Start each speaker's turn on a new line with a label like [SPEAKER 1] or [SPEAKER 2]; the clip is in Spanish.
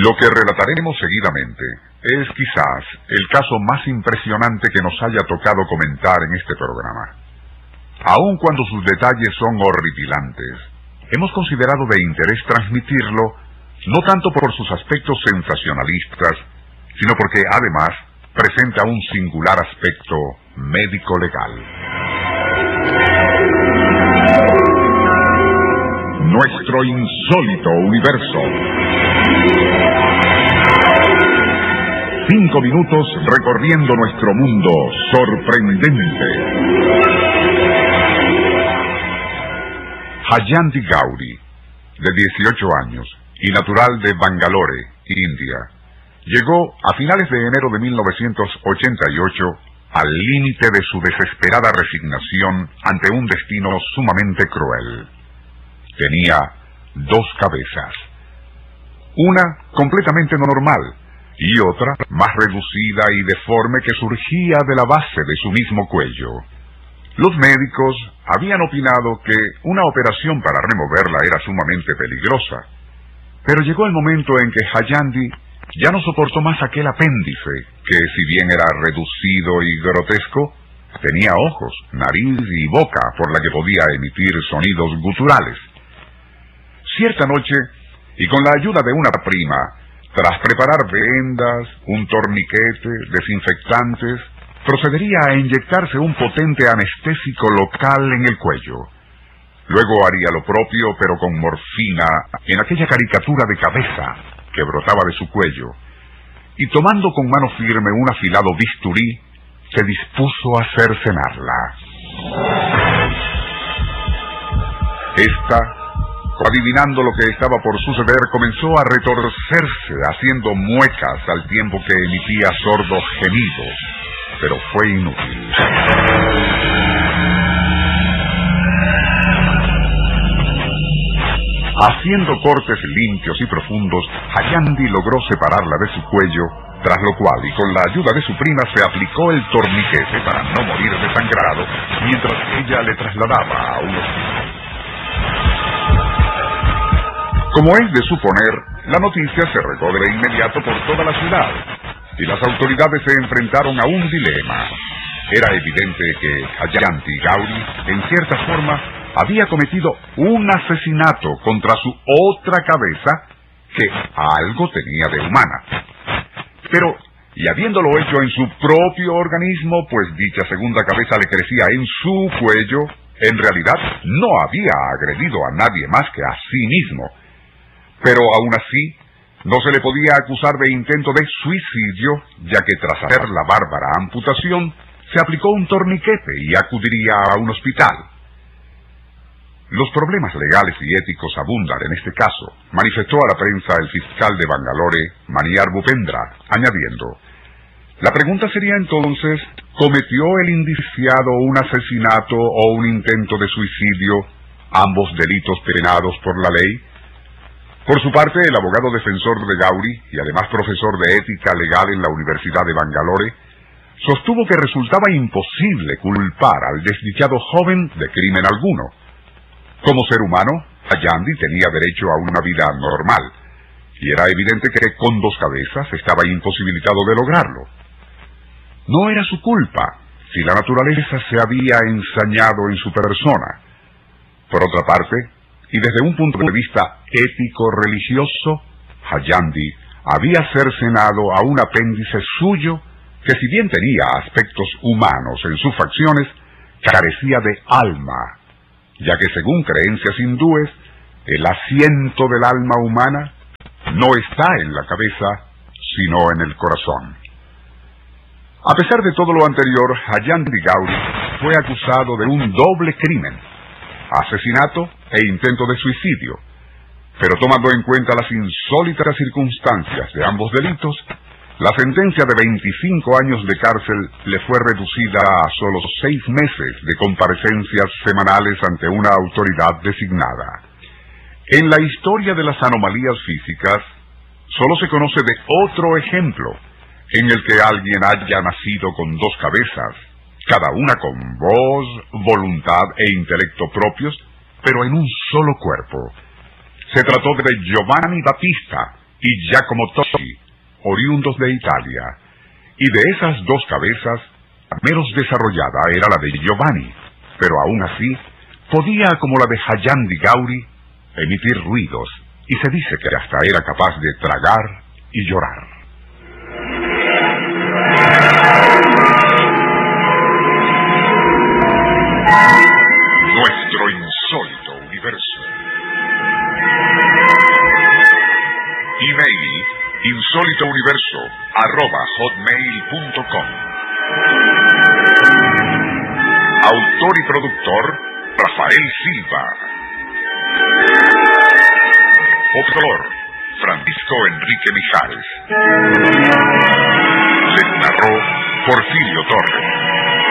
[SPEAKER 1] Lo que relataremos seguidamente es quizás el caso más impresionante que nos haya tocado comentar en este programa. Aun cuando sus detalles son horripilantes, hemos considerado de interés transmitirlo no tanto por sus aspectos sensacionalistas, sino porque además presenta un singular aspecto médico-legal. Nuestro insólito universo. 5 minutos recorriendo nuestro mundo sorprendente. Hayanti Gauri, de 18 años y natural de Bangalore, India, llegó a finales de enero de 1988 al límite de su desesperada resignación ante un destino sumamente cruel. Tenía 2 cabezas, una completamente normal y otra más reducida y deforme que surgía de la base de su mismo cuello. Los médicos habían opinado que una operación para removerla era sumamente peligrosa, pero llegó el momento en que Hayanti ya no soportó más aquel apéndice que, si bien era reducido y grotesco, tenía ojos, nariz y boca por la que podía emitir sonidos guturales. Cierta noche, y con la ayuda de una prima, tras preparar vendas, un torniquete, desinfectantes, procedería a inyectarse un potente anestésico local en el cuello. Luego haría lo propio, pero con morfina, en aquella caricatura de cabeza que brotaba de su cuello, y tomando con mano firme un afilado bisturí, se dispuso a cercenarla. Esta, adivinando lo que estaba por suceder, comenzó a retorcerse, haciendo muecas al tiempo que emitía sordos gemidos, pero fue inútil. Haciendo cortes limpios y profundos, Hayanti logró separarla de su cuello, tras lo cual, y con la ayuda de su prima, se aplicó el torniquete para no morir desangrado, mientras ella le trasladaba a un hospital. Como es de suponer, la noticia se regó de inmediato por toda la ciudad, y las autoridades se enfrentaron a un dilema. Era evidente que Hayanti Gauri, en cierta forma, había cometido un asesinato contra su otra cabeza, que algo tenía de humana. Pero, y habiéndolo hecho en su propio organismo, pues dicha segunda cabeza le crecía en su cuello, en realidad no había agredido a nadie más que a sí mismo. Pero aún así, no se le podía acusar de intento de suicidio, ya que tras hacer la bárbara amputación, se aplicó un torniquete y acudiría a un hospital. Los problemas legales y éticos abundan en este caso, manifestó a la prensa el fiscal de Bangalore, Maniar Bhupendra, añadiendo: la pregunta sería entonces, ¿cometió el indiciado un asesinato o un intento de suicidio, ambos delitos penados por la ley? Por su parte, el abogado defensor de Gauri, y además profesor de ética legal en la Universidad de Bangalore, sostuvo que resultaba imposible culpar al desdichado joven de crimen alguno. Como ser humano, Hayanti tenía derecho a una vida normal, y era evidente que con 2 cabezas estaba imposibilitado de lograrlo. No era su culpa si la naturaleza se había ensañado en su persona. Por otra parte, y desde un punto de vista ético-religioso, Hayanti había cercenado a un apéndice suyo que, si bien tenía aspectos humanos en sus facciones, carecía de alma, ya que según creencias hindúes, el asiento del alma humana no está en la cabeza, sino en el corazón. A pesar de todo lo anterior, Hayanti Gauri fue acusado de un doble crimen: asesinato e intento de suicidio, pero tomando en cuenta las insólitas circunstancias de ambos delitos, la sentencia de 25 años de cárcel le fue reducida a solo 6 meses de comparecencias semanales ante una autoridad designada. En la historia de las anomalías físicas, solo se conoce de otro ejemplo, en el que alguien haya nacido con 2 cabezas, cada una con voz, voluntad e intelecto propios, pero en un solo cuerpo. Se trató de Giovanni Battista, y Giacomo Totti, oriundos de Italia, y de esas dos cabezas, la menos desarrollada era la de Giovanni, pero aún así, podía, como la de Hayam di Gauri, emitir ruidos, y se dice que hasta era capaz de tragar y llorar. Nuestro insólito universo. Email insólitouniverso@hotmail.com. Autor y productor Rafael Silva. Operador Francisco Enrique Mijares. Les narró Porfirio Torres.